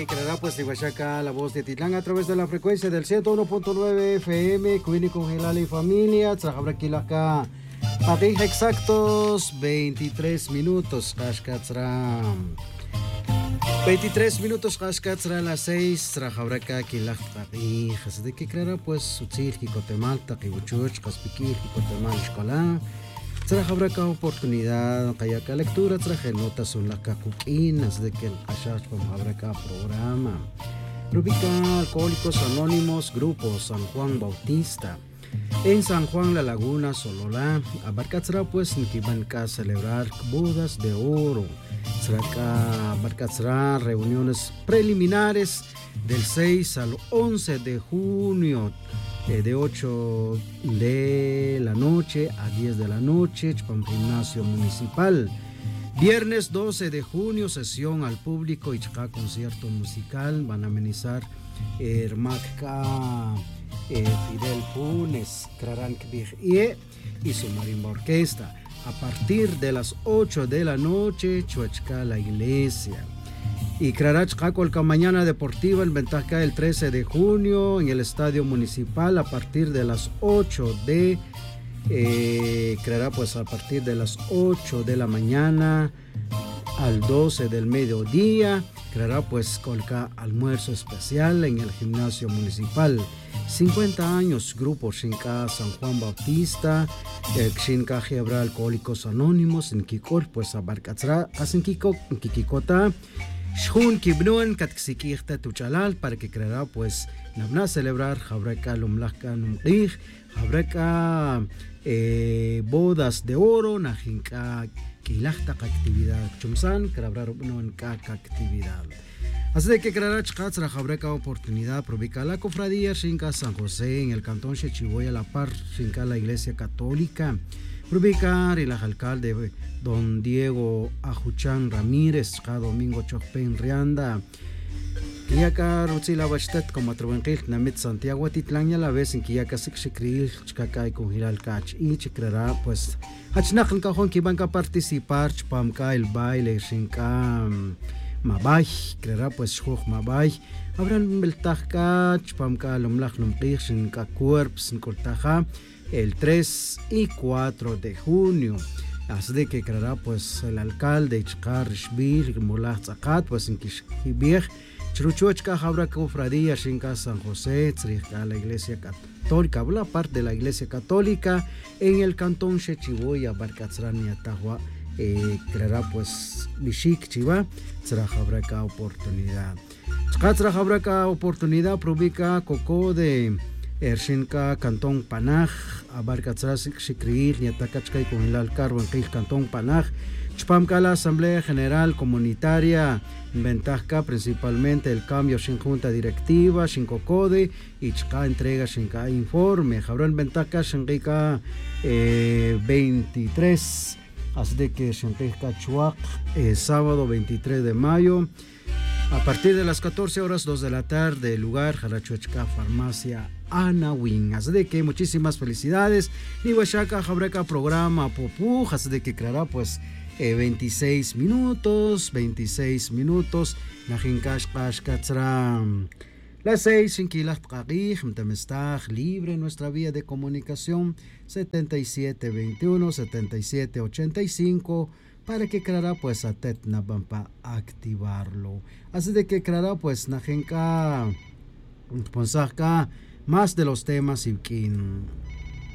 creerá pues de Huachaca, la voz de Titlán a través de la frecuencia del 101.9 FM, Cuini Congelal y Familia, Trajabra Kilaka, Patij exactos, 23 minutos, Kashkatzra. 23 minutos, Kashkatzra a las 6, Trajabraca Kilak Patij, así de que creerá pues Sutzil, Kikotemal, Takibuchuch, Kaspikil, Kikotemal, Escolar. Traja ka oportunidad, kayaka lectura, traje notas son las cacuquinas de que el Ashash habrá ka programa. Rubica Alcohólicos Anónimos, Grupo San Juan Bautista. En San Juan La Laguna, Sololá, abarcatzra pues que van a celebrar bodas de oro. Abarcatzra reuniones preliminares del 6 al 11 de junio. De 8 de la noche a 10 de la noche, Chpam Gimnasio Municipal. Viernes 12 de junio, sesión al público y concierto musical. Van a amenizar Hermacca Fidel Funes, Krarank Bigye y su marimba orquesta. A partir de las 8 de la noche, Chuachca la iglesia. Y Crarach Cacolca mañana deportiva en Ventaja el 13 de junio en el Estadio Municipal a partir de las 8 de pues a partir de las 8 de la mañana al 12 del mediodía. Creará pues colca almuerzo especial en el Gimnasio Municipal. 50 años, Grupo Shinka San Juan Bautista, Shinka Gebra Alcohólicos Anónimos en Kikol, pues abarcatzra, hacen Kikikota. Shun Kibnuan Katxikirta Tuchalal para que creará pues nabna celebrar Jabreka Lumlaka Numqij, Jabreka bodas de oro, Najinka Kilachta actividad Chumsan, Crabrar Nuan actividad. Así de que creará Chkatzra Jabreka oportunidad, probica la cofradía Shinka San José en el cantón Chechiboya La Par, Shinka la Iglesia Católica. Rubicar y el alcalde don Diego Ajuchán Ramírez, cada domingo Chopin Rianda. Kiyaka Rutzila Bachtet como Trubenquil, Namit Santiago Titlán, a la vez en Kiyaka Sixikril, Chicacay con Giral Cach y Chicrera, pues Hachnakhan Cajón que van a participar, Chpamka el baile, Shinka Mabay, creerá pues Shuk Mabay. Habrán Beltajka, Chpamka Lumlach Lumqir, Shinka Cuerps, Sinkortaja. El 3 y 4 de junio. Así de que creará pues el alcalde Ichkar Shbir, Mullah Zakat, pues en Kishibir, Chruchuachka Jabra Cofradía, Shinka San José, Tzrika, la Iglesia Católica, la parte de la Iglesia Católica en el cantón Chechiboya, Barcatzran y Atahua, creará pues Bishik Chiva, Tzrajabraca oportunidad. Tzrajabraca oportunidad, probica Coco de Ershinka Cantón Panaj, Abarcatzras Shikriil, Yatakachkay con el Alcarbo en Cantón Panaj, Chpamka la Asamblea General Comunitaria, Ventajka principalmente el cambio sin junta directiva, sin cocode, y Chka entrega sin informe, Jabrón Ventajka Shinka 23, así de que Shinka Chuak, sábado 23 de mayo. A partir de las 14 horas, 2 de la tarde, el lugar Jarachuachka Farmacia Ana Wing. Así de que muchísimas felicidades. Ni Huachaca Jabreka programa Popú. Así de que creará pues 26 minutos. Najinkash Kashkatzram. Las 6 en Kilah Pqaqij, Mtemestaj, libre nuestra vía de comunicación 7721-7785. Para que creará pues a Tetna Bampa activarlo. Así de que creará pues Najenka Ponsaka más de los temas Ibkin.